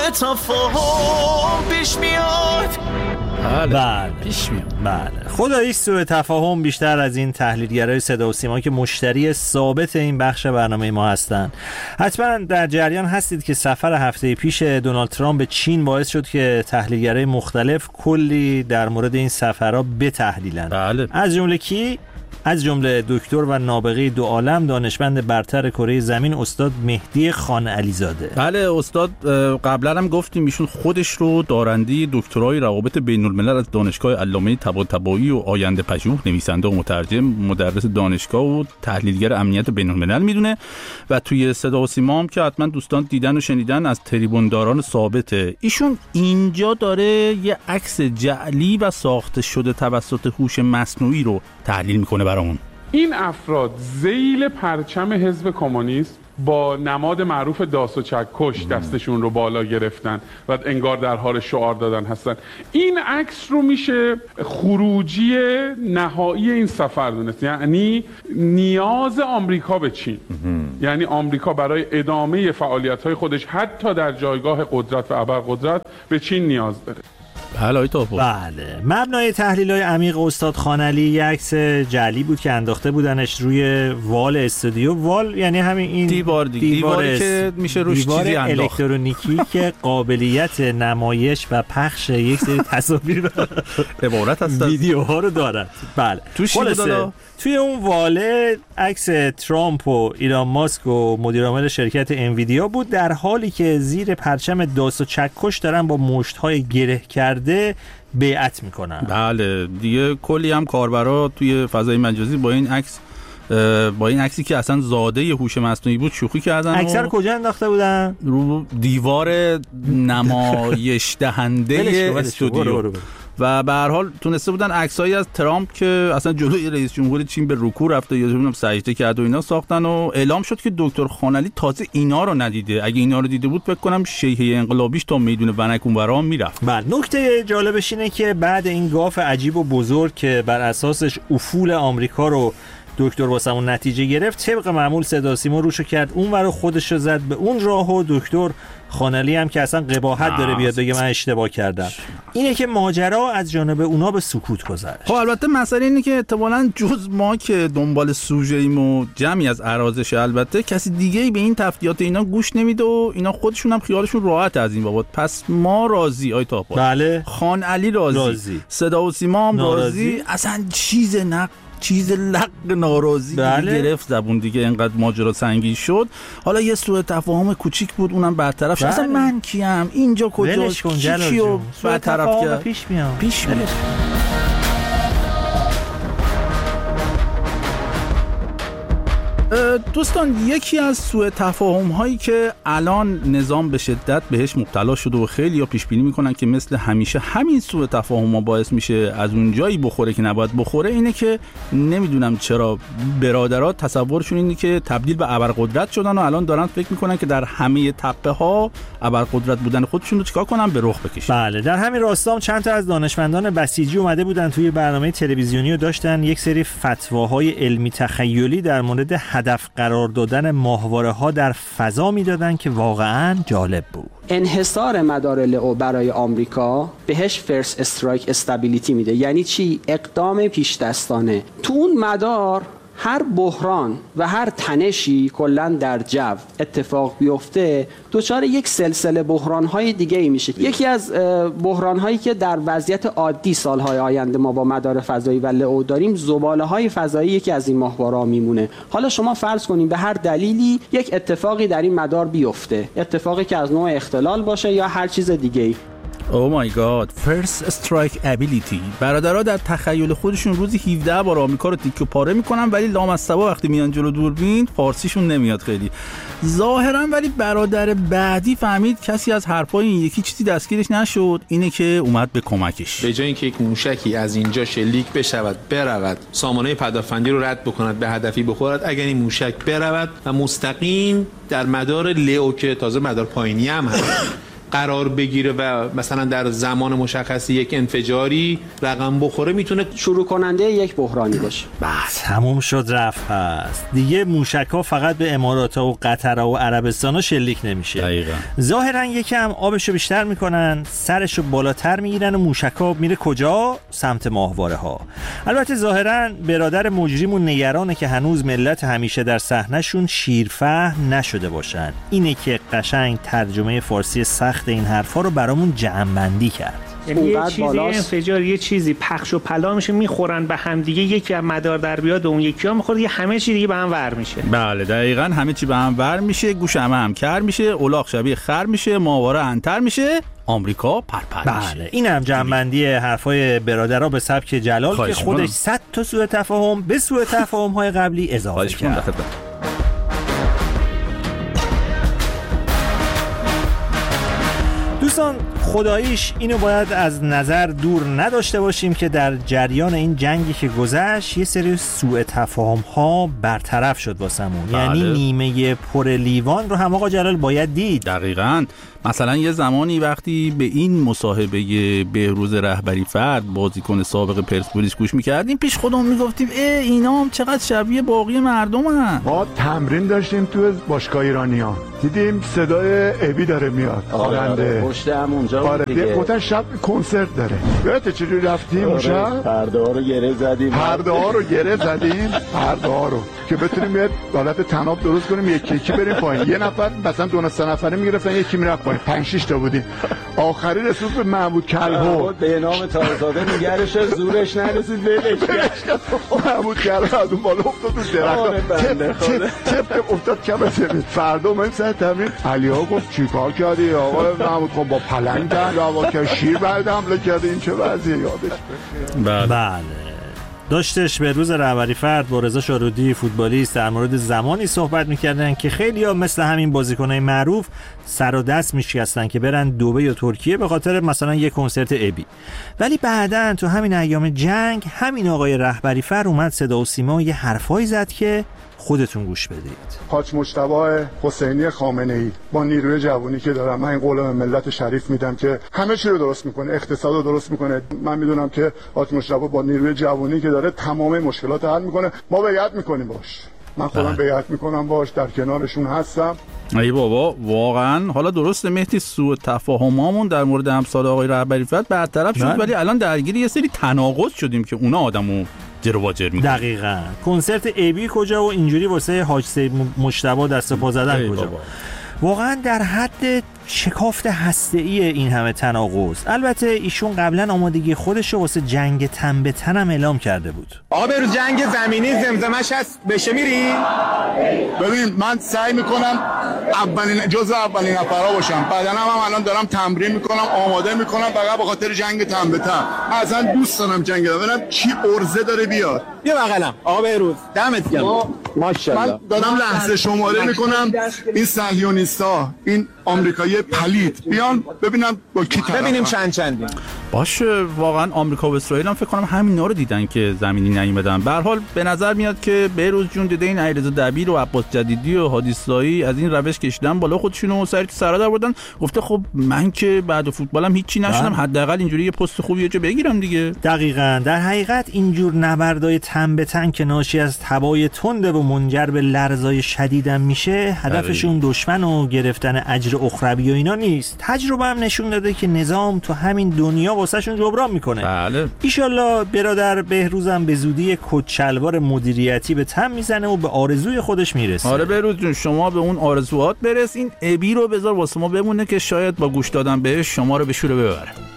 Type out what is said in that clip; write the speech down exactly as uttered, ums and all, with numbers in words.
تفاهم پیش میاد. بله پیش میاد. بله خدایی سوء تفاهم بیشتر از این تحلیلگرای صدا و سیما که مشتری ثابت این بخش برنامه ما هستن. حتما در جریان هستید که سفر هفته پیش دونالد ترامپ به چین باعث شد که تحلیلگرای مختلف کلی در مورد این سفرها بتحلیلن. بله. از جمله کی؟ از جمله دکتر و نابغه دو عالم دانشمند برتر کره زمین استاد مهدی خان علیزاده. بله استاد قبلا هم گفتیم ایشون خودش رو دارنده دکترای روابط بین الملل از دانشگاه علامه طباطبایی و آینده پژوه، نویسنده و مترجم، مدرس دانشگاه و تحلیلگر امنیت بین الملل میدونه و توی صدا و سیما هم که حتما دوستان دیدن و شنیدن از تریبونداران ثابته. ایشون اینجا داره یه عکس جعلی و ساخته شده توسط هوش مصنوعی رو تحلیل میکنه برامون. این افراد ذیل پرچم حزب کمونیست با نماد معروف داس و چکش دستشون رو بالا گرفتن و انگار در حال شعار دادن هستن. این عکس رو میشه خروجی نهایی این سفر دونست، یعنی نیاز آمریکا به چین. یعنی آمریکا برای ادامه فعالیت‌های خودش حتی در جایگاه قدرت و ابرقدرت به چین نیاز داره. بله تاپو. بله مبنای تحلیل‌های عمیق استاد خانعلی یک عکس جعلی بود که انداخته بودنش روی وال استودیو. وال یعنی همین این دیوار دیگه، دیواری که میشه روش چیزی انداخت، الکترونیکی که قابلیت نمایش و پخش یک سری تصاویر عبارت هست ویدیوها رو دارد. بله توش توی اون واله عکس ترامپ و ایلان ماسک و مدیر عامل شرکت انویدیا بود، در حالی که زیر پرچم داس و چکش دارن با مشت‌های گره کرده بیعت میکنن. بله دیگه کلی هم کاربرا توی فضای مجازی با این عکس با این عکسی که اصلا زاده هوش مصنوعی بود شوخی کردن. عکس رو کجا انداخته بودن؟ رو دیوار نمایش دهنده استودیو. و به هر حال تونسته بودن عکسایی از ترامپ که اصلا جلوی رئیس جمهور چین به رکوع رفته یا نمیدونم سجده کرد و اینا ساختن و اعلام شد که دکتر خانعلی تازه اینا رو ندیده. اگه اینا رو دیده بود فکر کنم شیهه انقلابیش تا میدون ونک اونورا میرفت. بله نکته جالبش اینه که بعد این گاف عجیب و بزرگ که بر اساسش افول آمریکا رو دکتر واسمون نتیجه گرفت، طبق معمول صدا سیما روشو کرد اون ور خودش رو زد به اون راه و دکتر خانعلی هم که اصلا قباحت داره بیاد بگه من اشتباه کردم. اینه که ماجرا از جانب اونا به سکوت گذشت. خب البته مسئله اینه که احتمالاً جز ما که دنبال سوژه‌ایم و جمعی از ارازش، البته کسی دیگه‌ای به این تفکیات اینا گوش نمیده و اینا خودشون هم خیالشون راحت از این بابت. پس ما راضی آی تاپا. بله خانعلی راضی. راضی. صدا و سیما هم راضی. اصلا چیز نق چیز لق ناراضی بله. گرفت زبون دیگه، اینقدر ماجرا سنگین شد. حالا یه سوء تفاهم کوچیک بود اونم برطرف شد. اصلا من کیم اینجا کجاست کی کیو برطرف کرد؟ پیش میاد پیش میاد. دوستان یکی از سوء تفاهم هایی که الان نظام به شدت بهش مبتلا شده و خیلی ها پیش بینی میکنن که مثل همیشه همین سوء تفاهم ها باعث میشه از اون جایی بخوره که نباید بخوره، اینه که نمیدونم چرا برادرها تصورشون اینه که تبدیل به ابرقدرت شدن و الان دارن فکر میکنن که در همه تپه ها ابرقدرت بودن خودشون رو چیکار کنن، به رخ بکشن. بله در همین راستا هم چند تا از دانشمندان بسیجی اومده بودن توی برنامه تلویزیونی و داشتن یک سری فتواهای علمی تخیلی در مورد هدف قرار دادن ماهواره ها در فضا میدادن که واقعا جالب بود. انحصار مدار لئو برای آمریکا بهش فرست استرایک استابیلیتی میده. یعنی چی؟ اقدام پیش دستانه. تو اون مدار هر بحران و هر تنشی کلن در جو اتفاق بیفته دچار یک سلسله بحران‌های دیگه‌ای میشه. یکی از بحران‌هایی که در وضعیت عادی سال‌های آینده ما با مدار فضایی و لئو داریم، زباله‌های فضایی یکی از این ماهواره‌ها میمونه. حالا شما فرض کنید به هر دلیلی یک اتفاقی در این مدار بیفته، اتفاقی که از نوع اختلال باشه یا هر چیز دیگه‌ای. او مای گاد، فرست استرایک ابیلیتی. برادرها در تخیل خودشون روزی هفده بار آمریکا رو تیکه پاره میکنن، ولی لامصبا وقتی میان جلو دوربین فارسیشون نمیاد خیلی ظاهرا. ولی برادر بعدی فهمید کسی از حرفای این یکی چیزی دستگیرش نشد، اینه که اومد به کمکش. به جای اینکه یک موشکی از اینجا شلیک بشود برود سامانه پدافندی رو رد بکند به هدفی بخورد، اگر این موشک برود و مستقیم در مدار لئو که تازه مدار پایینی هم هست قرار بگیره و مثلا در زمان مشخصی یک انفجاری رقم بخوره میتونه شروع کننده یک بحرانی باشه. بس تموم شد رفت. هست دیگه موشک‌ها فقط به امارات‌ها و قطر و عربستان‌ها شلیک نمیشه. دقیقاً. ظاهراً یکم آبشو بیشتر میکنن، سرشو بالاتر میگیرن و موشک‌ها میره کجا؟ سمت ماهواره‌ها. البته ظاهراً برادر مجریمون نگرانه که هنوز ملت همیشه در صحنه‌شون شیرفهم نشده باشن. اینه که قشنگ ترجمه فارسی سخت این حرفا رو برامون جمع‌بندی کرد. یعنی یه چیزی انفجار، یه چیزی پخش و پلا میشه، میخورن به هم دیگه، یکی از مدار در بیاد و اون یکی ها میخوره، همه چی دیگه به هم ور میشه. بله دقیقاً، همه چی به هم ور میشه، گوش همه هم کر میشه، الاغ شبیه خر میشه، ماهواره انتر میشه، آمریکا پرپر میشه. بله این هم جنبندی حرفای برادرها به سبک جلال که خودش صد تا سوء تفاهم به سوء تفاهم های قبلی اضافه کرد. دوستان خداییش اینو باید از نظر دور نداشته باشیم که در جریان این جنگی که گذشت یه سری سوء تفاهم ها برطرف شد واسمون. بله. یعنی نیمه پر لیوان رو هم آقا جلال باید دید. دقیقاً. مثلا یه زمانی وقتی به این مصاحبه بهروز رهبری فرد بازیکن سابق پرسپولیس گوش میکردیم، پیش خودمون میگفتیم ای اینا هم چقدر شبیه باقی مردم هم. ما تمرین داشتیم تو باشگاه ایرانیان، دیدیم صدای ابی داره میاد خواننده پشت هم اونجا بود دیگه. گفتن شب کنسرت داره. یادت چجوری رفتیم اون شب؟ پرده ها رو گره زدیم. پرده ها رو گره زدیم، پرده ها رو که بتونیم یه حالت تناب درست کنیم، یکی یکی بریم پایین. یه نفر مثلا دو سه نفره میگرفتن، یکی میرفت پایین، پنج شش تا بودیم. آخری رسید به محمود کلهو به نام تازاده نگرش، زورش نرسید ولش کرد. محمود کلهو از اون بالا افتاد تو درخت، تپ تپ افتاد کم زمین. فردا ما سر تمرین علیها گفت چیکار کردی آقا محمود؟ خب با پلنگ دعوا کرد، شیر بعد حمله کرد. این چه وضعیه یادش بخیر. بله داشتش به روز رهبری فرد با رضا شارودی فوتبالیست در مورد زمانی صحبت میکردن که خیلی‌ها مثل همین بازیکنای معروف سر و دست میشکستن که برن دبی یا ترکیه به خاطر مثلا یک کنسرت ابی، ولی بعدن تو همین ایام جنگ همین آقای رهبری فرد اومد صدا و سیما یه حرفایی زد که خودتون گوش بدید. حاج مجتبی حسینی خامنه‌ای با نیروی جوانی که دارم، من این قول به ملت شریف میدم که همه چی رو درست میکنه، اقتصاد رو درست میکنه. من میدونم که حاج مجتبی با نیروی جوانی که داره تمام مشکلات حل میکنه. ما بیعت میکنیم باش، من خودم بیعت میکنم باش، در کنارشون هستم. ای بابا واقعا. حالا درسته مهدی سوء تفاهمامون در مورد همسال آقای رهبری فرد برطرف شد، ولی الان درگیر یه سری تناقض شدیم که اونا آدمو جر و واجر میکنه. دقیقاً. کنسرت ابی کجا و اینجوری واسه حاج سید مجتبی دست پا زدن کجا؟ بابا. واقعا در حد شکافت هسته‌ای این همه تناقض. البته ایشون قبلا آمادگی خودش رو واسه جنگ تن به تن هم اعلام کرده بود. آقا به روز جنگ زمینی زمزمش هست، بشه میری؟ ببین من سعی میکنم اولین جزء اولین نفرا باشم، بعدن هم, هم الان دارم تمرین میکنم، آماده میکنم فقط به خاطر جنگ تن به تن. اصلا دوست دارم جنگ ببینم چی ارزه داره بیاد. بیا بغلم آقا به روز دمت گرم. ماشاءالله. من دارم لحظه شماره میکنم این صهیونیستا، این آمریکایی پلید بیان ببینم با کی طرفن، ببینیم چند چندی. باشه واقعا آمریکا و اسرائیل هم فکر کنم همینا رو دیدن که زمینی نیومدن. به هر حال به نظر میاد که بهروز جون دیده این علیرضا دبیر و عباس جدیدی و هادی اسلامی از این روش کشیدن بالا خودشون و سر تو سرا در بردن. گفته خب من که بعد فوتبالم هیچی نشدم، حداقل اینجوری یه پست خوبی جا بگیرم دیگه. دقیقاً. در حقیقت اینجور نبردای تن به تن که ناشی از تبای تنده و منجر به لرزای شدیدم میشه، هدفشون دشمن و گرفتن اجر اخروی و اینا نیست. تجربه هم نشون داده که نظام تو همین دنیا واسهشون جبران میکنه. بله. ایشالله برادر بهروزم به زودی کت شلوار مدیریتی به تن میزنه و به آرزوی خودش میرسه. آره بهروز جون شما به اون آرزوات برس، این ابی رو بذار واسه ما بمونه که شاید با گوش دادن بهش شما رو به شوره ببره.